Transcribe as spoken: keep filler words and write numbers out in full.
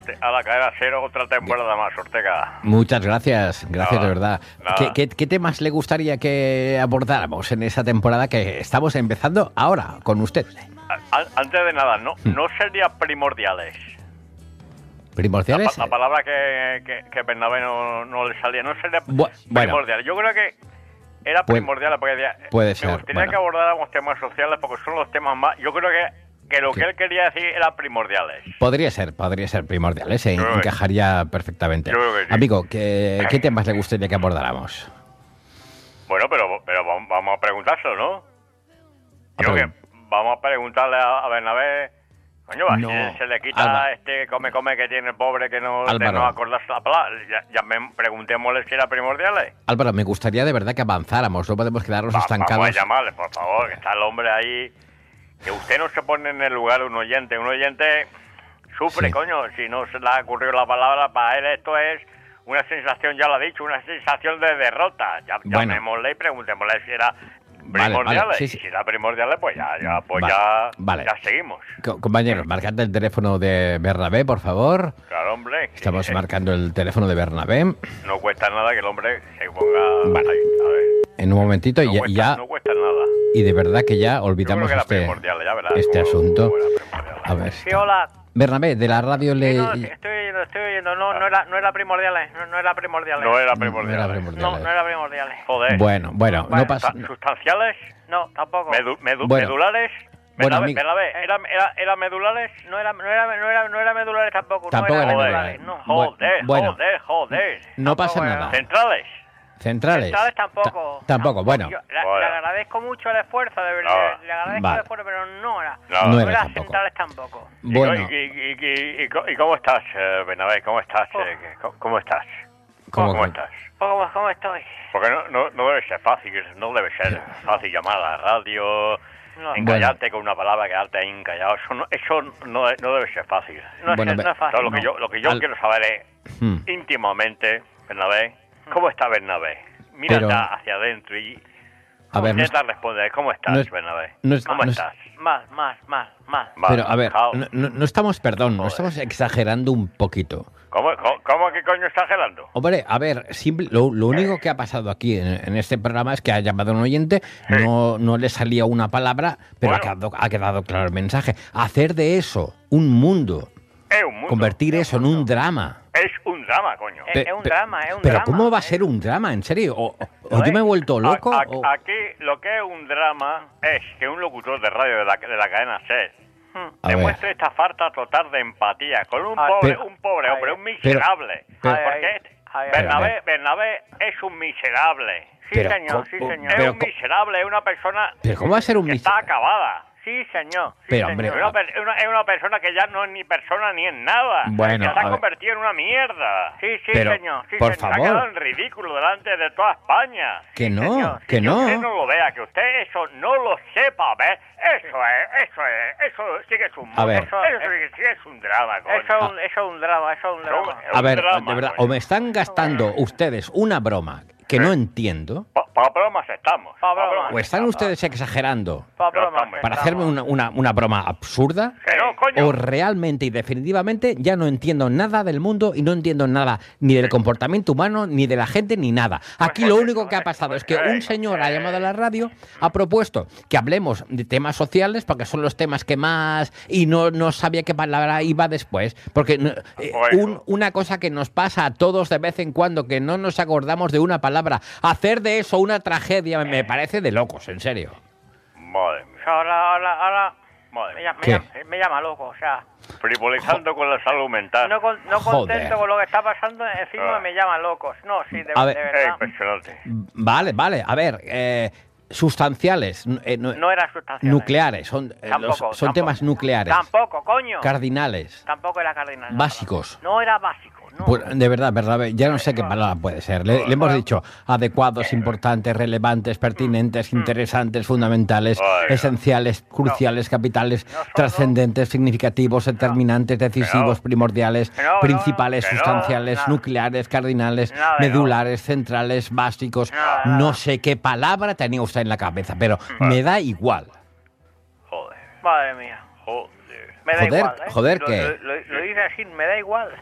A la cadena cero otra temporada más, Ortega. Muchas gracias, gracias Nada, de verdad. nada. ¿Qué, qué, ¿Qué temas le gustaría que abordáramos en esa temporada que estamos empezando ahora con usted? A- antes de nada, no, no sería primordiales. ¿Primordiales? La, pa- la palabra que, que, que Bernabé no, no le salía, no sería Bu- bueno. primordial. Yo creo que era Puede- primordial porque decía, puede me ser, gustaría bueno. que abordáramos temas sociales porque son los temas más. Yo creo que, que lo que él quería decir era primordiales. Podría ser, podría ser primordial, ¿eh? Se Yo creo que- encajaría perfectamente. Yo creo que sí. Amigo, ¿qué, ¿qué temas le gustaría que abordáramos? Bueno, pero, pero vamos- vamos a preguntárselo, ¿no? A Yo que pregun- vamos a preguntarle a, a Bernabé. Coño, va, No, si se le quita Alba. este come come que tiene el pobre que no, de Álvaro. no acordarse la palabra. Ya, ya me, preguntémosle si era primordiales. Álvaro, me gustaría de verdad que avanzáramos, no podemos quedarnos Va- estancados. Vamos a llamarle, por favor, que está el hombre ahí. Que usted no se pone en el lugar de un oyente. Un oyente sufre, Sí. coño, si no se le ha ocurrido la palabra. Para él esto es una sensación, ya lo ha dicho, una sensación de derrota. Ya, Bueno. llamémosle y preguntémosle si era Vale, primordiales. vale, sí, Y sí. si era primordiales, pues ya, ya, pues Vale, ya, vale. ya seguimos. Co- compañeros, marcad el teléfono de Bernabé, por favor. Claro, hombre. Estamos Eh, marcando el teléfono de Bernabé. No cuesta nada que el hombre se ponga Vale. ahí, a ver. En un momentito No y ya, cuesta, ya- no cuesta nada. y de verdad que ya Yo creo olvidamos que era este, primordial, ya verás. este cómo- asunto. cómo era primordial. A ver. Sí, hola. Bernabé, de la radio le... Sí, no, sí, estoy oyendo, estoy oyendo. No, no era, no era primordiales. No, no era primordiales. No era No primordial. era No, primordial. no era primordiales. Joder. Bueno, bueno, no Bueno, pasa... Susta- ¿Sustanciales? No, tampoco. Medu- medu- Bueno. ¿Medulares? Bueno, Bernabé, amigo. Bernabé, ¿era, era, ¿era medulares? No era, no era, no era, no era medulares tampoco. Tampoco no era era medulares. medulares. No. Joder, Bueno. joder, joder. No pasa Tampoco era. nada. ¿Centrales? Centrales. Centrales tampoco. Ta- tampoco, bueno. Yo le, Bueno. le agradezco mucho el esfuerzo, de verdad. Ah. Le agradezco Vale. el esfuerzo, pero no era. No. No No era era tampoco. centrales tampoco. ¿Y, Bueno, y, y, y, y, co- y cómo estás, eh, Bernabé? ¿Cómo estás? Oh. eh, que- ¿Cómo, cómo estás? ¿Cómo ¿Cómo que- estás? ¿Cómo, cómo estoy? Porque no, no, no debe ser fácil, no debe ser fácil llamar a la radio, No. encallarte con una palabra, quedarte ahí encallado. Eso no, eso no, no debe ser fácil. No, Bueno, es, ve- no es fácil. Todo lo que no. yo, lo que yo Al- quiero saber es, Hmm. íntimamente, Bernabé, ¿cómo está Bernabé? Mira Pero- hacia adentro y a ver, no es- intenta responder. ¿Cómo estás, no es- Bernabé? no es- ¿Cómo no es- estás? Mal, mal, mal, mal. Mal, pero a ver, cao. no, no- no estamos, perdón, no Joder. estamos exagerando un poquito. ¿Cómo, cómo, cómo que coño estás gelando? Hombre, a ver, simple- lo, lo único que ha pasado aquí en, en este programa es que ha llamado un oyente, no, no le salía una palabra, pero ha, Bueno. quedado, ha quedado claro el mensaje. Hacer de eso un mundo, Es un mundo. convertir eso en un drama. Es un drama, coño. Es, Pe- es un pe- drama, es un Pero drama. ¿cómo va a Es- ser un drama, en serio? ¿O, o- o Lo yo me he es. vuelto loco? A- a- o- Aquí lo que es un drama es que un locutor de radio de la, de la cadena SER Hmm. A ver. demuestre esta falta total de empatía con un Ah, pobre, pero- un pobre Ay, hombre, un pero- miserable. pero- Porque Ay, este- ay, ay, Bernabé, ay. Bernabé es un miserable. Sí, Pero, señor, sí, ¿cómo- señor. Es pero un co- miserable, es una persona ¿Pero cómo va a ser un que está miserable? acabada. Sí, señor. sí, Pero, señor. hombre, Es una, per- es una- es una persona que ya no es ni persona ni es nada. Bueno, que se a ha ver. convertido en una mierda. Sí, sí, Pero, señor. Sí, por señor. Se ha favor. quedado en ridículo delante de toda España. Que no, señor, que Que usted no. no lo vea, que usted eso no lo sepa, ¿ves? Eso es, eso es, eso sí que es un A ver. Eso, eso sí que sí es un drama, coño. Eso es un, eso es un drama, eso es un drama. Es A un ver, drama, de verdad, coño. o me están gastando ustedes una broma que no entiendo, Para bromas estamos. Pa' pa' bromas. o están ustedes exagerando Pa' No, broma, hombre. para estamos. hacerme una, una, una broma absurda, Que no, coño. o realmente y definitivamente ya no entiendo nada del mundo y no entiendo nada ni del comportamiento humano, ni de la gente, ni nada. Aquí lo único que ha pasado es que un señor ha llamado a la radio, ha propuesto que hablemos de temas sociales porque son los temas que más... y no, no sabía qué palabra iba después. Porque no- eh, Bueno. un- una cosa que nos pasa a todos de vez en cuando, que no nos acordamos de una palabra, hacer de eso una tragedia me parece de locos, en serio. Madre mía, Ahora, ahora, ahora... madre Me mía. llama, me, ¿Qué? llama, me llama loco, o sea... Frivolizando con la salud mental. No, con- no Joder. contento con lo que está pasando, encima Ah. me llaman locos. No, sí, de, A ver. de Es verdad. impresionante. Vale, vale, a ver, eh, sustanciales, n- eh, no- No era sustancial. nucleares, son, eh, Tampoco, los- son tampoco. temas nucleares, Tampoco, coño. cardinales. Tampoco era cardinal. la Básicos. palabra. No era básico, no. Pues, de verdad, verdad, ya no sé qué palabra puede ser. Le, le hemos dicho adecuados, importantes, relevantes, pertinentes, interesantes, fundamentales, Ay, no. esenciales, cruciales, capitales, No, no. trascendentes, significativos, determinantes, decisivos, no. primordiales, Que no, no, principales, que no, sustanciales, nada. nucleares, cardinales, Nada de no. medulares, centrales, básicos. Nada, No nada. sé qué palabra tenía usted en la cabeza, pero me da igual. Joder, Madre mía. joder. Me me da Joder, igual, ¿eh? joder, Lo- ¿qué? Lo, lo- lo dice así, me da igual.